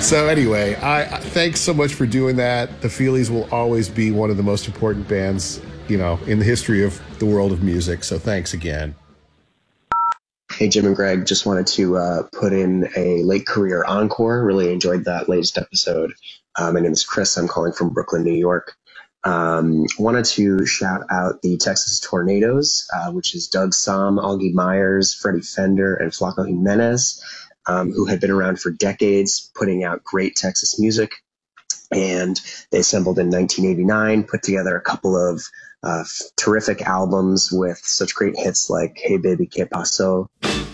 So anyway, thanks so much for doing that. The Feelies will always be one of the most important bands, in the history of the world of music. So thanks again. Hey, Jim and Greg, just wanted to put in a late career encore. Really enjoyed that latest episode. My name is Chris. I'm calling from Brooklyn, New York. Wanted to shout out the Texas Tornadoes, which is Doug Somm, Augie Myers, Freddie Fender, and Flaco Jimenez, who had been around for decades, putting out great Texas music. And they assembled in 1989, put together a couple of terrific albums with such great hits like Hey Baby, Que Paso,